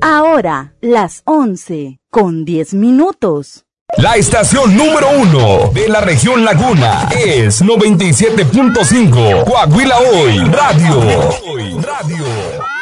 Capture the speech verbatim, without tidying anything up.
Ahora, las once con diez minutos. La estación número uno de la región Laguna es noventa y siete punto cinco Coahuila Hoy Radio. Radio.